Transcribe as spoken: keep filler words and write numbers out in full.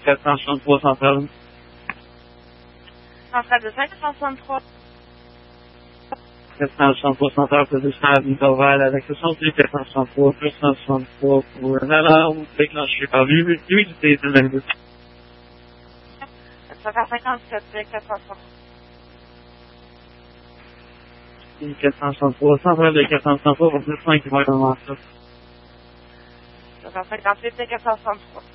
quatre cent soixante-trois centrale. Centrale de cinq cent soixante-trois. quatre cent soixante-trois centrale, c'est deux cents avenue Dorval, avec soixante-huit quatre cent soixante-trois, plus cent soixante-trois pour un alarme déclenché par l'humidité de l'indice. sept cent cinquante-sept, quatre cent soixante-trois. quatre cent soixante-trois, centrale de quatre cent soixante-trois pour plus cinq qui vont commencer. sept cent cinquante-huit, quatre cent soixante-trois.